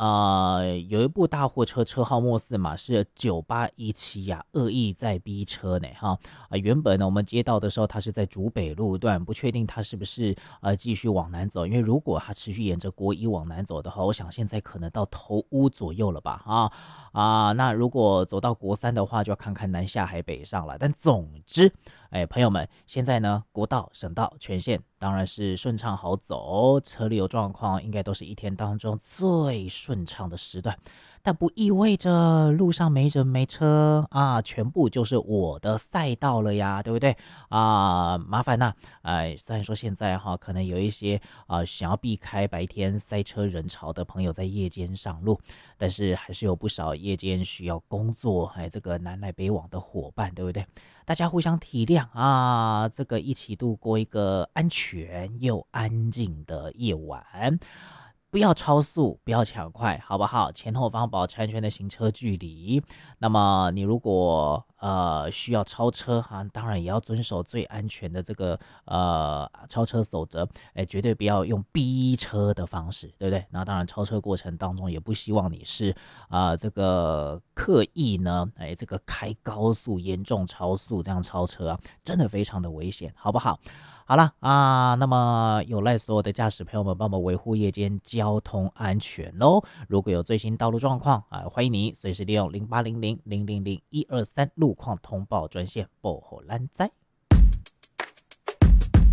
有一部大货车，车号末四码是9817呀，恶意在逼车呢哈。原本呢我们接到的时候，它是在竹北路段，不确定它是不是继续往南走，因为如果它持续沿着国一往南走的话，我想现在可能到头屋左右了吧那如果走到国三的话，就要看看南下还北上了。但总之，朋友们，现在呢，国道、省道全线当然是顺畅好走，车里有状况，应该都是一天当中最顺畅的时段。但不意味着路上没人没车全部就是我的赛道了呀，对不对麻烦呐，虽然说现在可能有一些想要避开白天塞车人潮的朋友在夜间上路，但是还是有不少夜间需要工作，这个南来北往的伙伴，对不对？大家互相体谅这个一起度过一个安全又安静的夜晚。不要超速，不要抢快，好不好？前后方保持安全的行车距离。那么你如果需要超车当然也要遵守最安全的这个超车守则，绝对不要用逼车的方式，对不对？那当然超车过程当中也不希望你是这个刻意呢，这个开高速严重超速这样超车真的非常的危险，好不好？好了那么有赖所有的驾驶朋友们帮我们维护夜间交通安全喽。如果有最新道路状况欢迎你随时利用0800000123路况通报专线报给咱知。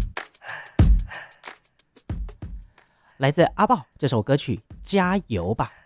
来自阿豹这首歌曲《加油吧》。